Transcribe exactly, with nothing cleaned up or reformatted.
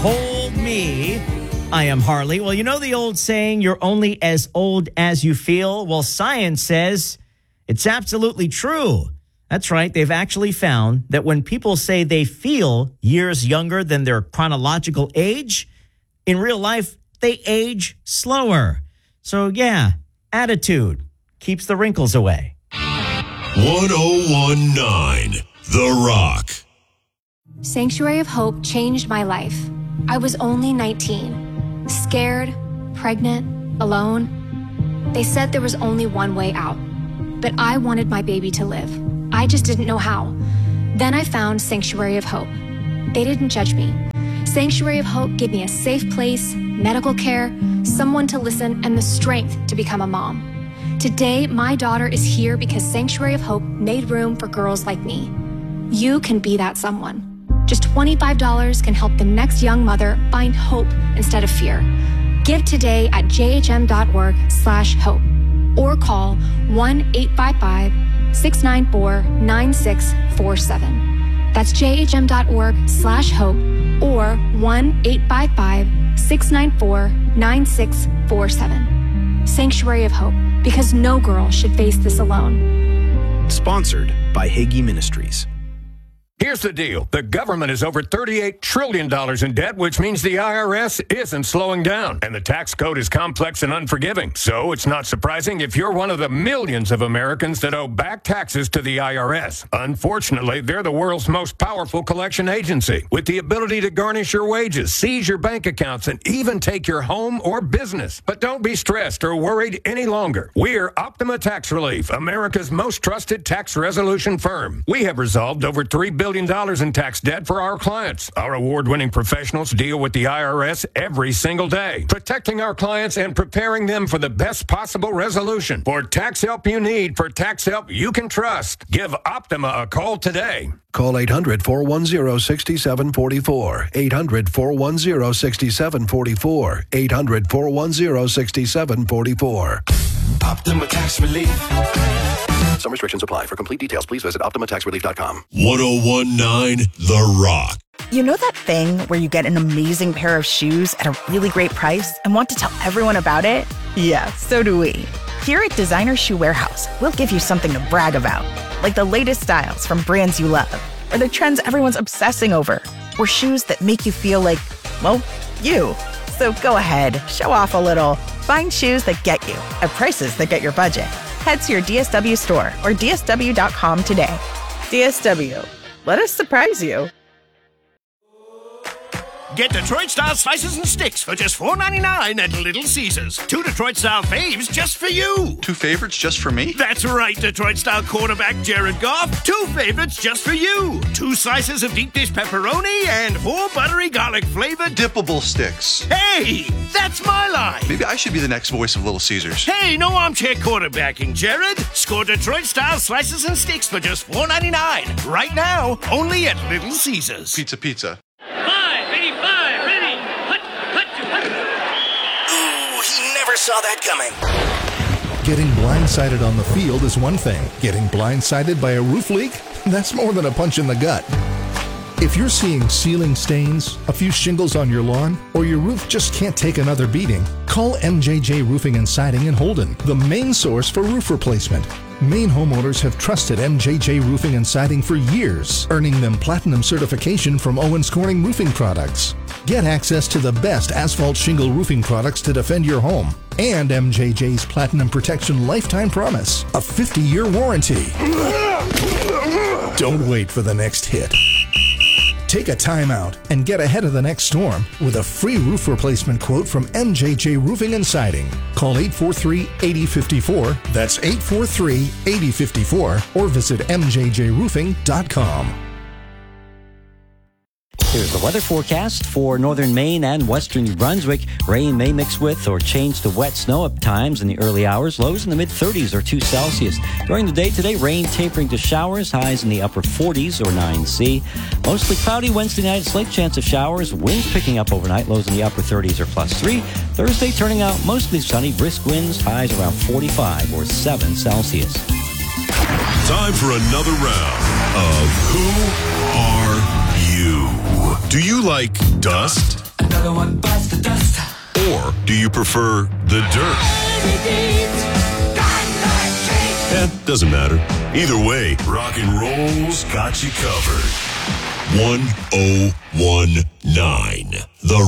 Hold Me. I am Harley. Well, you know the old saying, you're only as old as you feel? Well, science says it's absolutely true. That's right. They've actually found that when people say they feel years younger than their chronological age, in real life, they age slower. So, yeah, attitude keeps the wrinkles away. one oh one point nine The Rock. Sanctuary of Hope changed my life. I was only nineteen, scared, pregnant, alone. They said there was only one way out, but I wanted my baby to live. I just didn't know how. Then I found Sanctuary of Hope. They didn't judge me. Sanctuary of Hope gave me a safe place, medical care, someone to listen, and the strength to become a mom. Today, my daughter is here because Sanctuary of Hope made room for girls like me. You can be that someone. Just twenty-five dollars can help the next young mother find hope instead of fear. Give today at jhm.org slash hope or call one eight five five, six nine four, nine six four seven. That's jhm.org slash hope or one eight five five, six nine four, nine six four seven. Sanctuary of Hope, because no girl should face this alone. Sponsored by Hagee Ministries. Here's the deal. The government is over thirty-eight trillion dollars in debt, which means the I R S isn't slowing down. And the tax code is complex and unforgiving. So it's not surprising if you're one of the millions of Americans that owe back taxes to the I R S. Unfortunately, they're the world's most powerful collection agency, with the ability to garnish your wages, seize your bank accounts, and even take your home or business. But don't be stressed or worried any longer. We're Optima Tax Relief, America's most trusted tax resolution firm. We have resolved over three billion dollars in tax debt for our clients. Our award-winning professionals deal with the I R S every single day, protecting our clients and preparing them for the best possible resolution. For tax help you need, for tax help you can trust, give Optima a call today. Call eight hundred, four one zero, six seven four four. eight hundred, four one zero, six seven four four. eight hundred, four one zero, six seven four four. Optima Tax Relief. Some restrictions apply. For complete details, please visit optima tax relief dot com. one oh one point nine The Rock. You know that thing where you get an amazing pair of shoes at a really great price and want to tell everyone about it? Yeah, so do we. Here at Designer Shoe Warehouse, we'll give you something to brag about, like the latest styles from brands you love, or the trends everyone's obsessing over, or shoes that make you feel like, well, you. So go ahead, show off a little. Find shoes that get you at prices that get your budget. Head to your D S W store or D S W dot com today. D S W. Let us surprise you. Get Detroit-style slices and sticks for just four ninety-nine at Little Caesars. Two Detroit-style faves just for you. Two favorites just for me? That's right, Detroit-style quarterback Jared Goff. Two favorites just for you. Two slices of deep dish pepperoni and four buttery garlic-flavored dippable sticks. Hey, that's my line. Maybe I should be the next voice of Little Caesars. Hey, no armchair quarterbacking, Jared. Score Detroit-style slices and sticks for just four ninety-nine. Right now, only at Little Caesars. Pizza, pizza. Saw that coming. Getting blindsided on the field is one thing. Getting blindsided by a roof leak? That's more than a punch in the gut. If you're seeing ceiling stains, a few shingles on your lawn, or your roof just can't take another beating, call M J J Roofing and Siding in Holden, the main source for roof replacement. Maine homeowners have trusted M J J Roofing and Siding for years, earning them platinum certification from Owens Corning Roofing Products. Get access to the best asphalt shingle roofing products to defend your home, and M J J's Platinum Protection Lifetime Promise, a fifty-year warranty. Don't wait for the next hit. Take a time out and get ahead of the next storm with a free roof replacement quote from M J J Roofing and Siding. Call eight four three, eight zero five four, that's eight four three, eight zero five four, or visit m j j roofing dot com. Here's the weather forecast for northern Maine and western New Brunswick. Rain may mix with or change to wet snow at times in the early hours. Lows in the mid-thirties or two Celsius. During the day today, rain tapering to showers. Highs in the upper forties or nine C. Mostly cloudy Wednesday night. Slight chance of showers. Winds picking up overnight. Lows in the upper thirties or plus three. Thursday turning out mostly sunny. Brisk winds. Highs around forty-five or seven Celsius. Time for another round of Who Are You? Do you like dust? Or do you prefer the dirt? Eh, doesn't matter. Either way, rock and roll's got you covered. one oh one nine The